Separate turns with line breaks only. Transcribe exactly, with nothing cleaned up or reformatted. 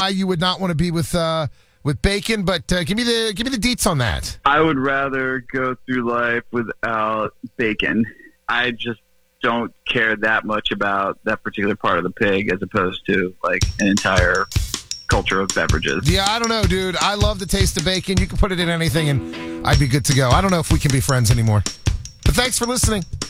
why you would not want to be with uh, with bacon, but uh, give me the give me the deets on that.
I would rather go through life without bacon. I just don't care that much about that particular part of the pig as opposed to like an entire culture of beverages.
Yeah, I don't know, dude. I love the taste of bacon. You can put it in anything and I'd be good to go. I don't know if we can be friends anymore. But thanks for listening.